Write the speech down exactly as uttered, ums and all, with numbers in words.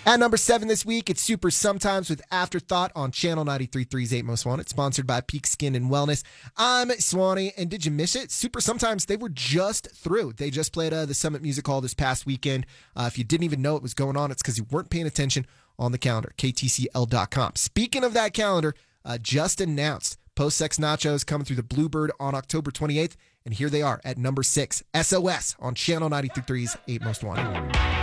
At number seven this week, it's Super Sometimes with Afterthought on Channel ninety-three point three's eight Most Wanted, sponsored by Peak Skin and Wellness. I'm Swanee, and did you miss it? Super Sometimes, they were just through. They just played uh, the Summit Music Hall this past weekend. Uh, if you didn't even know it was going on, it's because you weren't paying attention on the calendar, K T C L dot com. Speaking of that calendar, uh, just announced Post Sex Nachos coming through the Bluebird on October twenty-eighth, and here they are at number six, S O S on Channel ninety-three point three's eight Most Wanted.